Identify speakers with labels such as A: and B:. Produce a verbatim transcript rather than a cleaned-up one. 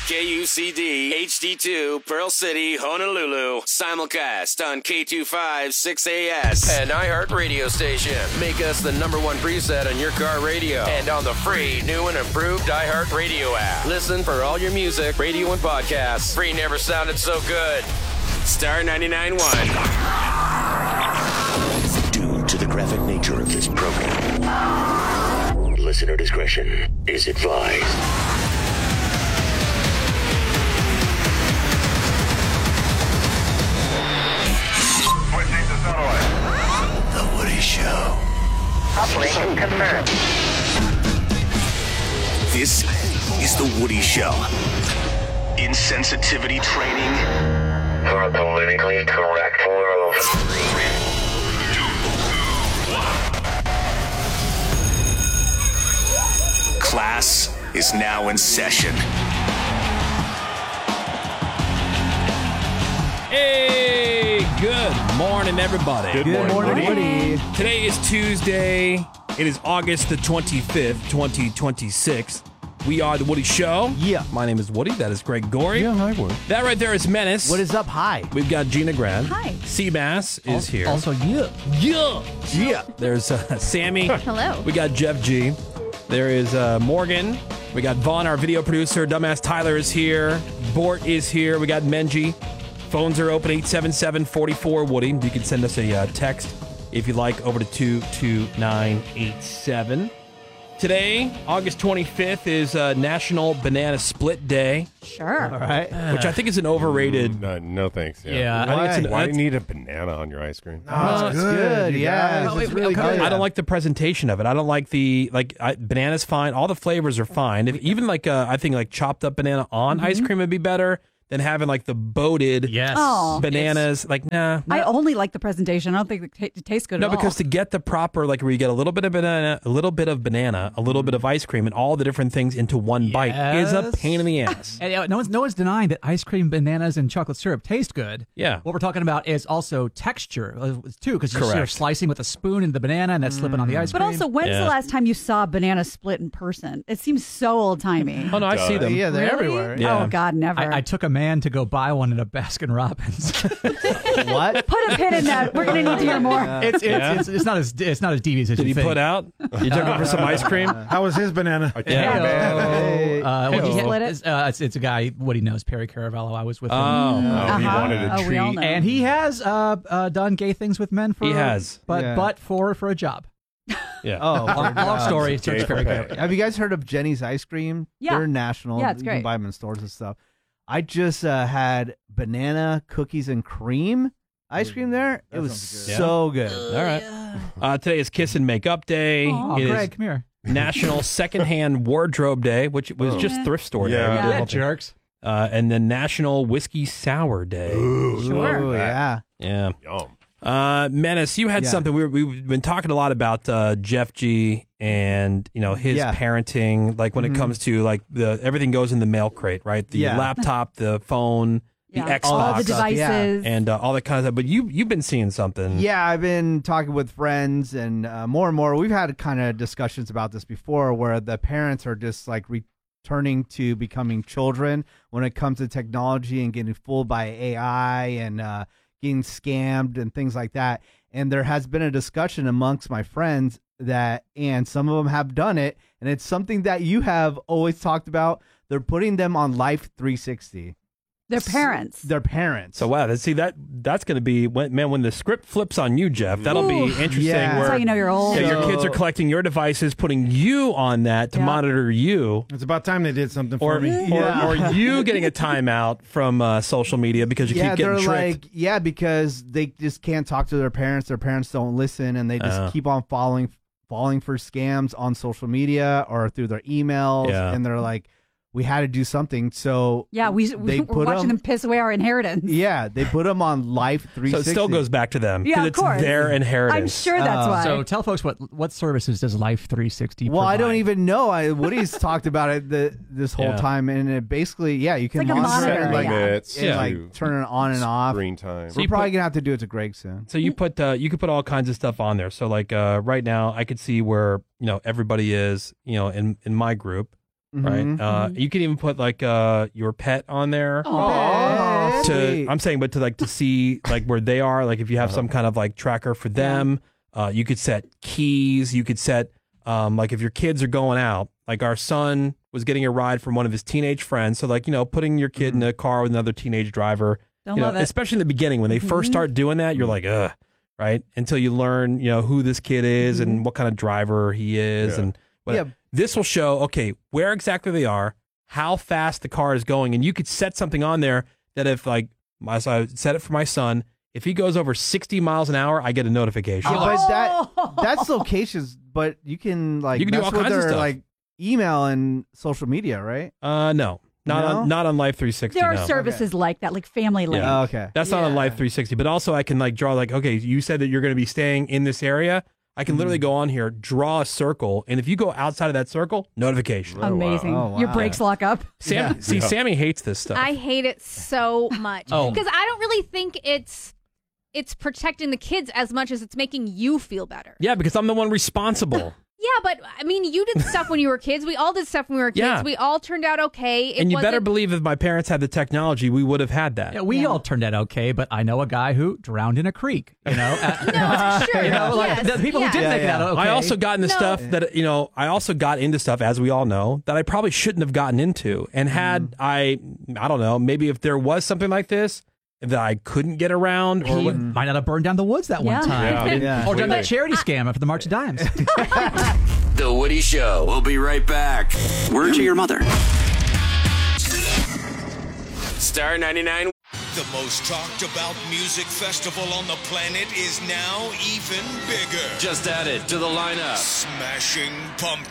A: K U C D H D two, Pearl City, Honolulu. Simulcast on K two five six A S. An iHeart radio station. Make us the number one preset on your car radio. And on the free, new and improved iHeart radio app. Listen for all your music, radio, and podcasts. Free never sounded so good. Star ninety-nine point one.
B: Due to the graphic nature of this program, listener discretion is advised.
C: Switching to satellite.
B: The Woody Show.
D: Operation confirmed.
B: This is The Woody Show. Insensitivity training
C: For a politically correct world.
B: Class is now in session.
E: Hey, good morning, everybody.
F: Good, Good morning, morning, Woody.
E: Today is Tuesday. It is August the twenty-fifth, twenty twenty-six. We are The Woody Show.
F: Yeah.
E: My name is Woody. That is Greg Gorey.
F: Yeah, hi, Woody.
E: That right there is Menace.
F: What is up? Hi.
E: We've got Gina Grant.
G: Hi.
E: Seabass is
F: Also,
E: here.
F: Also, yeah.
E: yeah.
F: Yeah.
E: There's uh, Sammy.
G: Hello.
E: We got Jeff G. There is uh, Morgan. We got Vaughn, our video producer. Dumbass Tyler is here. Bort is here. We got Menji. Phones are open, eight seven seven, four four, Woody. You can send us a uh, text, if you like, over to two two nine eight seven. Today, August twenty-fifth, is uh, National Banana Split Day,
G: Sure.
F: All right.
E: which I think is an overrated...
H: No, no thanks. Yeah.
F: Yeah.
E: I think it's an-
H: Why do
E: that's-
H: you need a banana on your ice cream?
F: Oh, it's good.
I: you
F: Yeah.
I: guys.
F: It's
I: It's
F: really
I: okay.
F: good.
E: I don't like the presentation of it. I don't like the, like, I, banana's fine. All the flavors are fine. If, even, like, uh, I think, like, chopped up banana on ice cream would be better than having, like, the boated
F: Yes.
G: Oh.
E: bananas. Like, nah.
G: I only like the presentation. I don't think it, ta- it tastes good
E: No,
G: at all.
E: because to get the proper, like, where you get a little bit of banana, a little bit of banana, a little bit of ice cream, and all the different things into one bite is a
F: Yes.
E: pain in the ass.
I: And, uh, no one's no one's denying that ice cream, bananas, and chocolate syrup taste good.
E: Yeah.
I: What we're talking about is also texture uh, too, because you're sort of
E: Correct.
I: slicing with a spoon in the banana and that's slipping on the ice
G: But
I: cream.
G: also, when's
E: Yeah.
G: the last time you saw a banana split in person? It seems so old timey.
E: Oh, no, I see them.
F: Yeah, they're
G: Really?
F: everywhere.
E: Yeah.
G: Oh God, never.
I: I, I took a man to go buy one at a Baskin Robbins.
F: What?
G: Put a pin in that. We're gonna need to hear more.
I: it's, it's,
E: Yeah?
I: it's it's not as it's not as devious as
E: Did
I: you
E: he
I: think.
E: put out? You took him for some ice cream?
J: How was his banana?
H: I can't
E: Yeah.
F: Hey.
I: Uh,
G: Did
I: well,
G: you
I: he-
G: split it?
I: it's, uh, it's, it's a guy. What he knows, Perry Caravello. I was with him.
E: Oh.
H: Oh, he
G: Uh-huh.
H: wanted a
G: Oh,
H: treat.
G: we all know.
I: And he has uh, uh, done gay things with men for
E: He has.
I: but
F: Yeah.
I: but for for a job.
E: Yeah.
F: Oh,
I: Long, long story.
H: Gay
I: Search
H: for
I: Perry
H: pay.
I: Caravello.
F: Have you guys heard of Jenny's Ice Cream?
G: Yeah.
F: They're national.
G: Yeah, it's
F: You can
G: great.
F: buy them in stores and stuff. I just uh, had banana cookies and cream ice cream there. It was
J: sounds good.
F: so good.
E: All right. Uh, today is Kiss and Makeup Day.
I: Oh,
E: It is
I: Greg, come here.
E: National Secondhand Wardrobe Day, which was
H: Oh.
E: just thrift store
H: Yeah.
E: day. We did
G: Yeah.
E: the whole
I: Yeah,
E: thing.
I: jerks.
E: Uh, and then National Whiskey Sour Day.
G: Sure.
F: Oh, yeah.
E: Yeah.
H: Yum.
E: Uh, Menace, you had
F: Yeah.
E: something. We were, we've been talking a lot about uh, Jeff G and you know his
F: Yeah.
E: parenting. Like when
F: Mhm.
E: it comes to like the everything goes in the mail crate, right? The
F: Yeah.
E: laptop, the phone, the
G: Yeah.
E: Xbox,
G: all the
F: stuff, yeah.
G: devices.
E: and uh, all that kind of stuff. But you you've been seeing something.
F: Yeah, I've been talking with friends and uh, more and more. We've had kind of discussions about this before where the parents are just like returning to becoming children when it comes to technology and getting fooled by A I and uh, getting scammed and things like that. And there has been a discussion amongst my friends that, and some of them have done it, and it's something that you have always talked about. They're putting them on Life three sixty.
G: Their parents.
F: Their parents.
E: So wow, that, see that that's going to be when, man when the script flips on you, Jeff. That'll be
G: Ooh.
E: interesting.
F: Yeah.
G: That's
E: Where
G: how you know you're old.
E: yeah, your
F: So-
E: kids are collecting your devices, putting you on that to
G: Yeah.
E: monitor you.
J: It's about time they did something
E: Or,
J: for me.
E: or,
F: Yeah.
E: or you getting a timeout from uh, social media because you
F: yeah,
E: keep getting
F: they're
E: tricked.
F: like, yeah, because they just can't talk to their parents. Their parents don't listen, and they just
E: Uh.
F: keep on falling, falling for scams on social media or through their emails.
E: Yeah.
F: And they're like, we had to do something. So
G: Yeah, we,
F: they
G: we're
F: put
G: watching
F: them,
G: them piss away our inheritance.
F: Yeah, they put them on Life three
E: So it
F: sixty.
E: still goes back to them. 'cause
G: Yeah, of
E: it's
G: course.
E: their
G: I'm
E: inheritance.
G: sure that's
F: Oh.
G: why.
I: So tell folks what what services does Life three sixty
F: Well, I don't
I: provide?
F: even know. I Woody's talked about it the, this whole
E: Yeah.
F: time, and it basically, yeah, you can
G: like a
F: monitor
G: monitor,
F: it, like,
G: yeah.
H: Limits
F: and,
E: Yeah.
F: like
H: to
F: turn it on and off.
H: screen time.
E: So
F: We're
E: you
F: probably
E: put-
F: gonna have to do it to Greg soon.
E: So you put uh, you could put all kinds of stuff on there. So like uh, right now, I could see where you know everybody is. You know, in in my group, right?
F: Mhm.
E: Uh, you can even put like uh, your pet on there.
F: Oh,
E: To
F: sweet.
E: I'm saying, but to like to see like where they are, like if you have some kind of like tracker for them, uh, you could set keys. You could set um, like if your kids are going out, like our son was getting a ride from one of his teenage friends. So like you know, putting your kid in a car with another teenage driver,
G: Don't
E: you know,
G: love it.
E: especially in the beginning when they first start doing that, you're like, ugh, right? Until you learn, you know, who this kid is and what kind of driver he is,
H: Yeah.
E: and what,
F: Yeah.
E: this will show okay where exactly they are, how fast the car is going, and you could set something on there that if like my so I set it for my son, if he goes over sixty miles an hour, I get a notification.
F: Yeah, but that that's locations, but you can like
E: You can do
F: mess
E: all
F: with
E: kinds of
F: their
E: stuff.
F: like email and social media, right?
E: Uh, no, not
F: No?
E: on not on Life three sixty.
G: There are
E: no.
G: services like that, like Family Link.
E: Yeah.
F: Oh, okay.
E: That's not on
G: Yeah.
E: Life three sixty, but also I can like draw like, okay, you said that you're going to be staying in this area. I can literally go on here, draw a circle, and if you go outside of that circle, notification.
G: Amazing.
F: Oh, wow.
G: Your brakes lock up.
E: Sam,
F: Yeah.
E: see,
H: Yeah.
E: Sammy hates this stuff.
K: I hate it so much
I: Oh.
K: because I don't really think it's it's protecting the kids as much as it's making you feel better.
E: yeah, because I'm the one responsible.
K: Yeah, but I mean, you did stuff when you were kids. We all did stuff when we were kids.
E: Yeah.
K: We all turned out okay. It
E: and you
K: wasn't-
E: better believe if my parents had the technology, we would have had that.
I: Yeah, we
G: Yeah.
I: all turned out okay, but I know a guy who drowned in a creek. You know,
K: No, sure.
I: you know, like
K: yes,
I: the people
K: yes.
I: who did
F: Yeah,
I: make
F: yeah.
I: it out okay.
E: I also got into
K: No.
E: stuff that, you know, I also got into stuff, as we all know, that I probably shouldn't have gotten into. And had I, I don't know, maybe if there was something like this that I couldn't get around or
I: he
E: what,
I: might not have burned down the woods that
G: Yeah.
I: one time.
H: Yeah.
F: Yeah.
I: Or done that
H: Completely.
I: charity scam after the March of Dimes.
A: The Woody Show. We'll be right back.
L: Word to your mother.
A: Star ninety-nine.
M: The most talked about music festival on the planet is now even bigger.
A: Just added to the lineup.
M: Smashing Pumpkins.